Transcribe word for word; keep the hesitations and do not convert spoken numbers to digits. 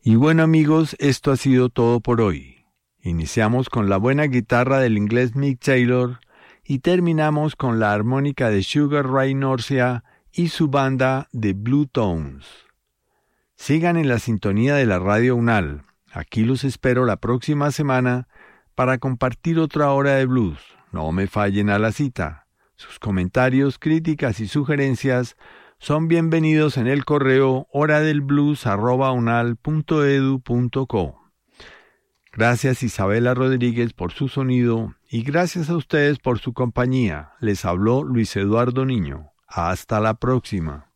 Y bueno amigos, esto ha sido todo por hoy. Iniciamos con la buena guitarra del inglés Mick Taylor y terminamos con la armónica de Sugar Ray Norcia y su banda de Blue Tones. Sigan en la sintonía de la Radio UNAL. Aquí los espero la próxima semana para compartir otra hora de blues. No me fallen a la cita. Sus comentarios, críticas y sugerencias son bienvenidos en el correo horadelblues arroba unal punto edu punto co. Gracias Isabela Rodríguez por su sonido y gracias a ustedes por su compañía. Les habló Luis Eduardo Niño. Hasta la próxima.